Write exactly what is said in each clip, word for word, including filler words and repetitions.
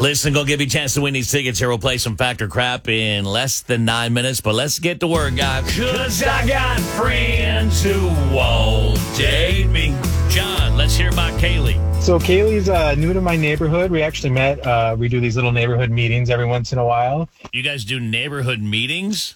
Listen, go give you a chance to win these tickets here. We'll play some Factor Crap in less than nine minutes, but let's get to work, guys. Because I got friends who won't date me. John, let's hear about Kaylee. So Kaylee's uh, new to my neighborhood. We actually met. Uh, we do these little neighborhood meetings every once in a while. You guys do neighborhood meetings?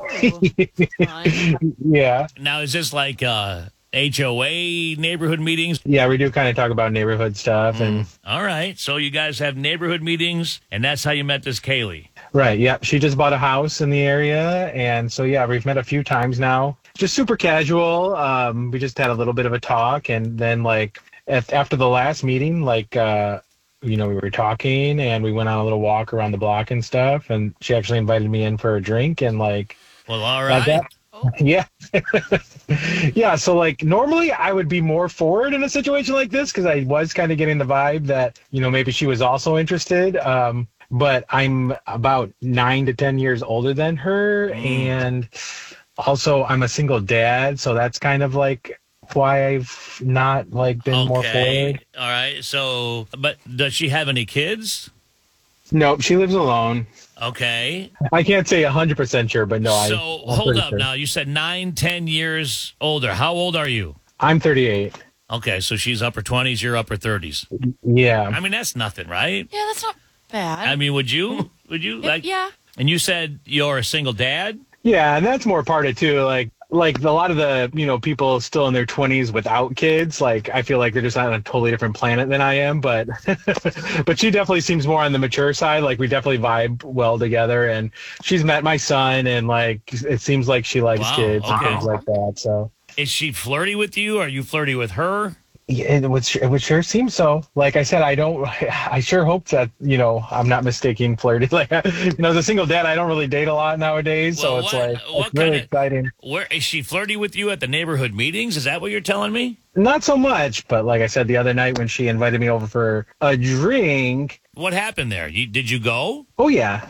Yeah. Now, is this like uh, H O A neighborhood meetings? Yeah, we do kind of talk about neighborhood stuff. Mm. and All right. So you guys have neighborhood meetings, and that's how you met this Kaylee. Right, yeah. She just bought a house in the area, and so, yeah, we've met a few times now. Just super casual. Um, we just had a little bit of a talk, and then, like, at, after the last meeting, like, uh, you know, we were talking, and we went on a little walk around the block and stuff, and she actually invited me in for a drink, and, like... Well, all right. That, yeah. Yeah, so, like, normally I would be more forward in a situation like this, because I was kind of getting the vibe that, you know, maybe she was also interested, um... but I'm about nine to ten years older than her, mm. and also I'm a single dad, so that's kind of like why I've not like been okay. more forward. All right. So, but does she have any kids? Nope, she lives alone. Okay. I can't say a hundred percent sure, but no. So I, I'm hold up sure. now. You said nine, ten years older. How old are you? I'm thirty-eight. Okay, so she's upper twenties. You're upper thirties. Yeah. I mean, that's nothing, right? Yeah, that's not bad. I mean, would you? Would you like? Yeah. And you said you're a single dad? Yeah, and that's more part of it too. Like, like a lot of the you know people still in their twenties without kids. Like, I feel like they're just on a totally different planet than I am. But, but she definitely seems more on the mature side. Like, we definitely vibe well together. And she's met my son, and like it seems like she likes Wow, kids okay. and things like that. So, is she flirty with you? Are you flirty with her? yeah, it would, it would sure seem so. Like I said, I don't, I sure hope that, you know, I'm not mistaking flirty. Like, you know, as a single dad, I don't really date a lot nowadays. Well, so it's what, like, what it's really kinda, exciting. Where is she flirty with you at the neighborhood meetings? Is that what you're telling me? Not so much. But like I said, the other night when she invited me over for a drink. What happened there? You, did you go? Oh, yeah.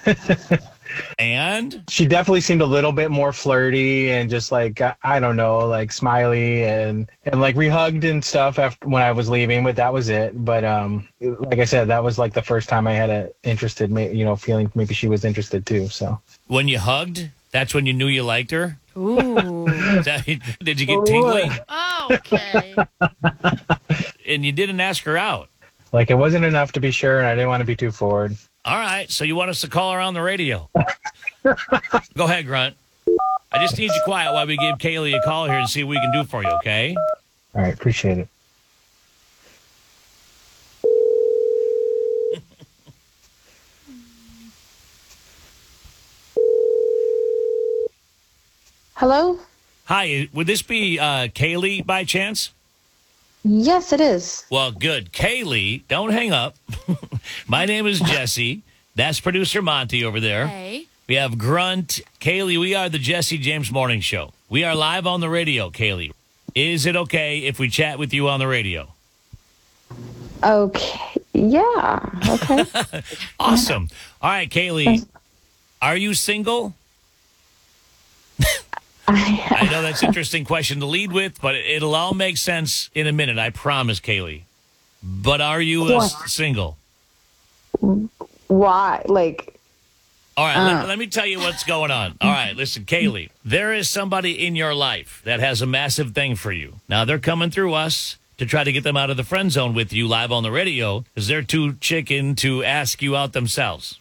And? She definitely seemed a little bit more flirty and just like, I don't know, like smiley and, and like we hugged and stuff after when I was leaving, but that was it. But um, like I said, that was like the first time I had a interested, you know, feeling maybe she was interested too. So when you hugged, that's when you knew you liked her? Ooh. That, did you get tingly? Oh, okay. And you didn't ask her out? Like it wasn't enough to be sure, and I didn't want to be too forward. All right, so you want us to call her on the radio? Go ahead, Grunt. I just need you quiet while we give Kaylee a call here and see what we can do for you, okay? All right, appreciate it. Hello? Hi, would this be uh, Kaylee by chance? Yes, it is. Well, good. Kaylee, don't hang up. My name is Jesse. That's producer Monty over there. Hey. We have Grunt. Kaylee, we are the Jesse James Morning Show. We are live on the radio, Kaylee. Is it okay if we chat with you on the radio? Okay. Yeah. Okay. Awesome. All right, Kaylee, are you single? I know that's an interesting question to lead with, but it'll all make sense in a minute, I promise, Kaylee. But are you uh, single? Why? Like... All right, uh. let, let me tell you what's going on. All right, listen, Kaylee, there is somebody in your life that has a massive thing for you. Now, they're coming through us to try to get them out of the friend zone with you live on the radio because they're too chicken to ask you out themselves.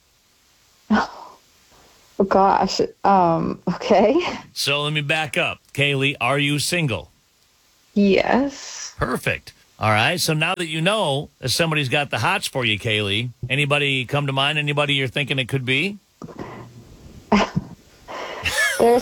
Oh, gosh. Um, okay. So let me back up. Kaylee, are you single? Yes. Perfect. All right, so now that you know that somebody's got the hots for you, Kaylee, anybody come to mind? Anybody you're thinking it could be? There's,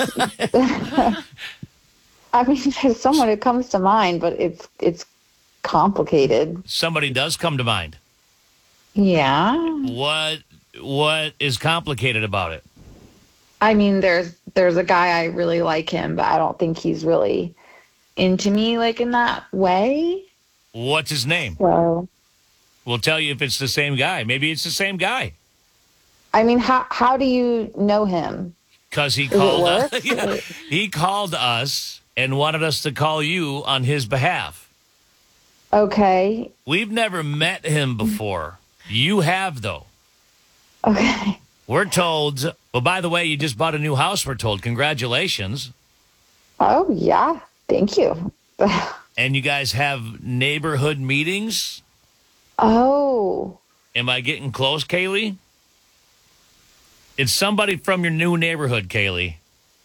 I mean, there's someone who comes to mind, but it's it's complicated. Somebody does come to mind. Yeah. What what is complicated about it? I mean, there's there's a guy I really like him, but I don't think he's really into me like in that way. What's his name? Well, we'll tell you if it's the same guy. Maybe it's the same guy. I mean, how how do you know him? Because he called us. Yeah, he called us and wanted us to call you on his behalf. Okay. We've never met him before. You have, though. Okay. We're told, well, by the way, you just bought a new house, we're told. Congratulations. Oh, yeah. Thank you. And you guys have neighborhood meetings? Oh. Am I getting close, Kaylee? It's somebody from your new neighborhood, Kaylee.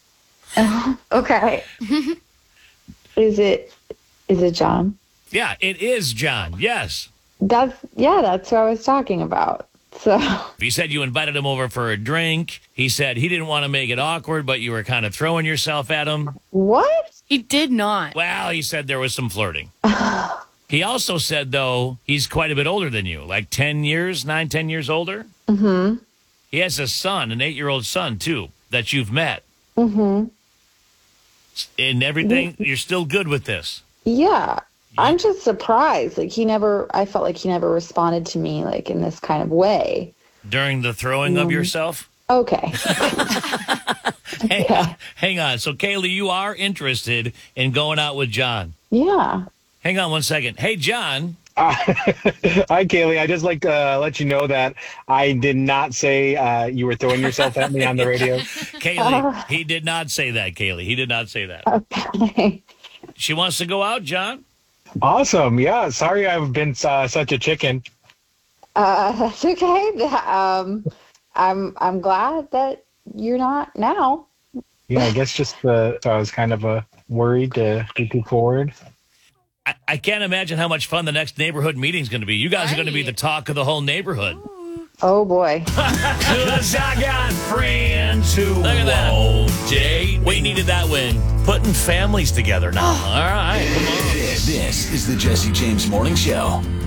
Okay. Is it is it John? Yeah, it is John. Yes. That's yeah, that's what I was talking about. So He said you invited him over for a drink. He said he didn't want to make it awkward, but you were kind of throwing yourself at him. what? He did not. Well, he said there was some flirting. He also said, though, he's quite a bit older than you, like ten years, nine, ten years older. Mm-hmm. He has a son, an eight-year-old son, too, that you've met. Mm-hmm. And everything, you're still good with this. Yeah. I'm just surprised. Like he never I felt like he never responded to me like in this kind of way. During the throwing of yourself? Okay. Hang, Yeah. hang on. So, Kaylee, you are interested in going out with John. Yeah. Hang on one second. Hey, John. Uh, hi, Kaylee. I just like to uh, let you know that I did not say uh, you were throwing yourself at me on the radio. Kaylee, he did not say that, Kaylee. He did not say that. Okay. She wants to go out, John? Awesome. Yeah. Sorry I've been uh, such a chicken. Uh that's okay. Um I'm I'm glad that you're not now. Yeah, I guess just uh, I was kind of uh, worried to be too forward. I, I can't imagine how much fun the next neighborhood meeting is going to be. You guys are going to be the talk of the whole neighborhood. Oh boy. Cause I got friends who Look at that. Won't date. We needed that win. Putting families together now. All right. Come on. This is the Jesse James Morning Show.